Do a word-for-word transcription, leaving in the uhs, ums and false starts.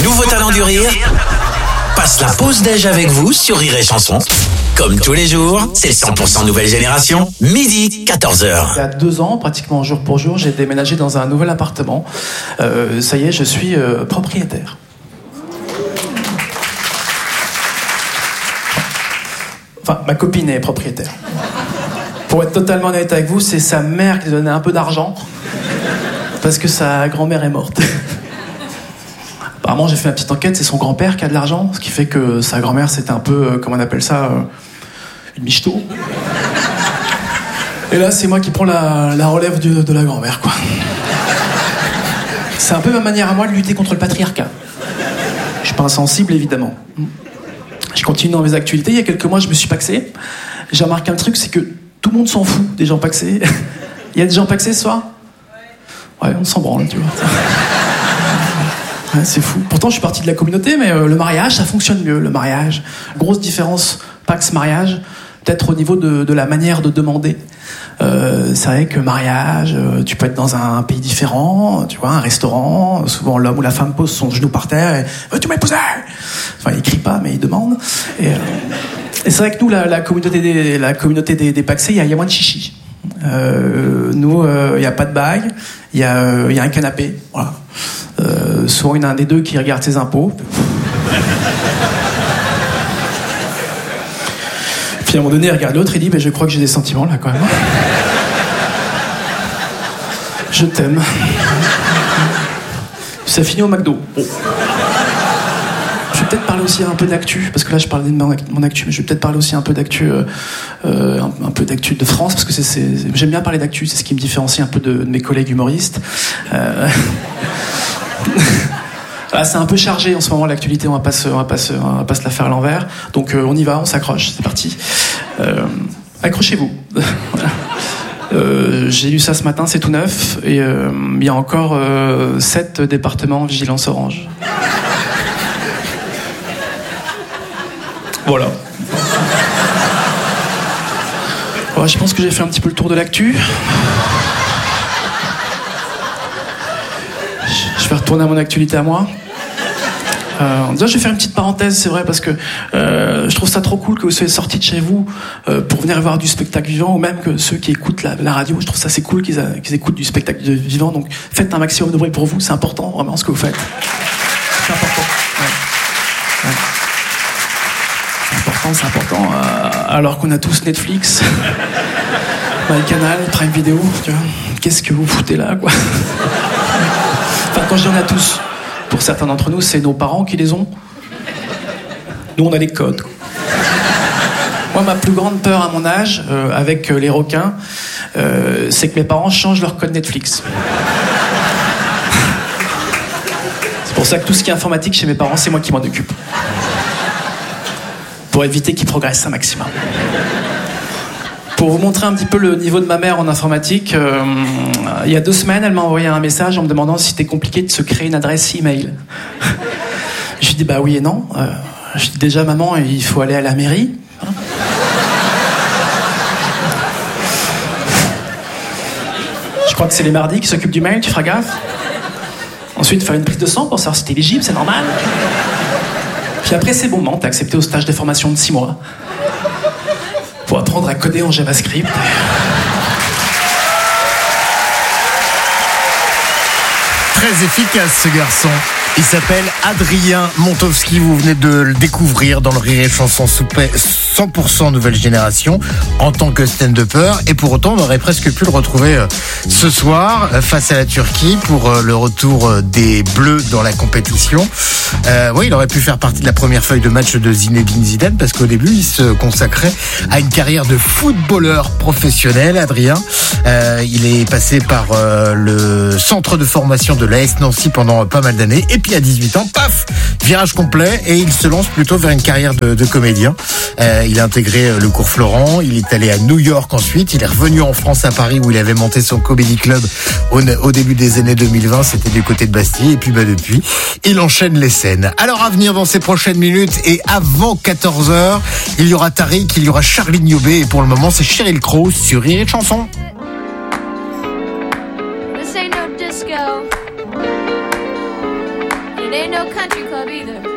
nouveau talent du rire passe la pause déj avec vous sur Rire et Chanson. Comme tous les jours, c'est cent pour cent nouvelle génération, midi, quatorze heures. Il y a deux ans, pratiquement jour pour jour, j'ai déménagé dans un nouvel appartement. Euh, ça y est, je suis euh, propriétaire. Enfin, ma copine est propriétaire. Pour être totalement honnête avec vous, c'est sa mère qui lui donnait un peu d'argent parce que sa grand-mère est morte. Apparemment, j'ai fait ma petite enquête, c'est son grand-père qui a de l'argent, ce qui fait que sa grand-mère, c'était un peu, euh, comment on appelle ça, euh, une michto. Et là, c'est moi qui prends la, la relève de, de la grand-mère, quoi. C'est un peu ma manière à moi de lutter contre le patriarcat. Je suis pas insensible, évidemment. Je continue dans mes actualités. Il y a quelques mois, je me suis paxé. J'ai remarqué un truc, c'est que tout le monde s'en fout des gens paxés. Il y a des gens paxés ce soir ? Ouais, on s'en branle, tu vois. Ouais, c'est fou. Pourtant, je suis parti de la communauté, mais euh, le mariage, ça fonctionne mieux, le mariage. Grosse différence, pax-mariage, peut-être au niveau de, de la manière de demander. Euh, c'est vrai que mariage, euh, tu peux être dans un pays différent, tu vois, un restaurant, souvent l'homme ou la femme pose son genou par terre et « Veux-tu m'épouser ?» Enfin, il crie pas, mais il demande. Et, euh, et c'est vrai que nous, la, la communauté des, la communauté des, des paxés, il y, y a moins de chichi. Euh, nous, il euh, n'y a pas de bague, il y, euh, y a un canapé, voilà. Euh, souvent, il y en a un des deux qui regarde ses impôts. Puis à un moment donné, il regarde l'autre et dit bah, « Je crois que j'ai des sentiments là quand même. Je t'aime. » Ça finit au McDo. Bon. Je vais peut-être parler aussi un peu d'actu, parce que là je parlais de mon actu, mais je vais peut-être parler aussi un peu d'actu, euh, euh, un, un peu d'actu de France, parce que c'est, c'est, j'aime bien parler d'actu, c'est ce qui me différencie un peu de, de mes collègues humoristes. Euh... Ah, c'est un peu chargé en ce moment l'actualité, on va pas se, on va pas se, on va pas se la faire à l'envers. Donc euh, on y va, on s'accroche, c'est parti. Euh, accrochez-vous. euh, j'ai lu ça ce matin, c'est tout neuf, et euh, il y a encore euh, sept départements en vigilance orange. Voilà. Ouais, je pense que j'ai fait un petit peu le tour de l'actu. Je vais retourner à mon actualité à moi. Euh, déjà, je vais faire une petite parenthèse, c'est vrai, parce que euh, je trouve ça trop cool que vous soyez sortis de chez vous euh, pour venir voir du spectacle vivant, ou même que ceux qui écoutent la, la radio, je trouve ça c'est cool qu'ils, a, qu'ils écoutent du spectacle vivant. Donc, faites un maximum de bruit pour vous, c'est important, vraiment, ce que vous faites. C'est important. Ouais. Ouais. C'est important, c'est important. Euh, alors qu'on a tous Netflix, MyCanal, Prime Video, tu vois. Qu'est-ce que vous foutez là, quoi? Enfin, quand je dis on a tous, pour certains d'entre nous, c'est nos parents qui les ont. Nous, on a les codes. Moi, ma plus grande peur à mon âge, euh, avec euh, les requins, euh, c'est que mes parents changent leur code Netflix. C'est pour ça que tout ce qui est informatique chez mes parents, c'est moi qui m'en occupe. Pour éviter qu'ils progressent un maximum. Pour vous montrer un petit peu le niveau de ma mère en informatique, euh, il y a deux semaines, elle m'a envoyé un message en me demandant si c'était compliqué de se créer une adresse email. Je lui dis bah oui et non. Euh, je lui dis déjà maman, il faut aller à la mairie. Hein, je crois que c'est les mardis qui s'occupent du mail, tu feras gaffe. Ensuite, faire une prise de sang pour savoir si t'es éligible, c'est normal. Puis après, c'est bon, non, t'es accepté au stage de formation de six mois. Pour apprendre à coder en JavaScript. Très efficace ce garçon. Il s'appelle Adrien Montowski. Vous venez de le découvrir dans le Rire et Chanson cent pour cent nouvelle génération en tant que stand-upper. Et pour autant, on aurait presque pu le retrouver ce soir face à la Turquie pour le retour des Bleus dans la compétition. Euh, oui, il aurait pu faire partie de la première feuille de match de Zinedine Zidane parce qu'au début, il se consacrait à une carrière de footballeur professionnel. Adrien, euh, il est passé par euh, le centre de formation de l'A S Nancy pendant pas mal d'années. Et puis à dix-huit ans, paf, virage complet et il se lance plutôt vers une carrière de, de comédien. Euh, il a intégré le cours Florent, il est allé à New York ensuite, il est revenu en France à Paris où il avait monté son comedy club au, au début des années deux mille vingt, c'était du côté de Bastille et puis bah depuis, il enchaîne les scènes. Alors à venir dans ces prochaines minutes et avant quatorze heures, il y aura Tariq, il y aura Charline Niobé et pour le moment c'est Sheryl Crow sur Rire et Chanson. This ain't no disco. It ain't no country club either.